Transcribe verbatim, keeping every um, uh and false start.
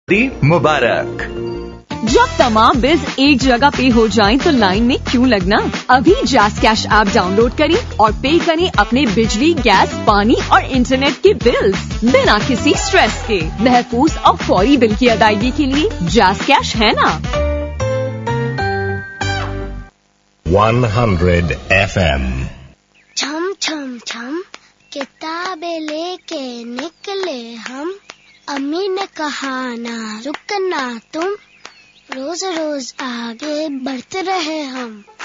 मुबारक। जब तमाम बिल्स एक जगह पे हो जाएं तो लाइन में क्यों लगना? अभी जैस कैश ऐप डाउनलोड करें और पे करें अपने बिजली, गैस, पानी और इंटरनेट के बिल्स बिना किसी स्ट्रेस के। महफूज और फौरी बिल की अदायगी के लिए जैस कैश है ना। Hundred F M. छम छम छम किताबें लेके निकले हम, अम्मी ने कहा ना रुकना तुम, रोज रोज आगे बढ़ते रहे हम।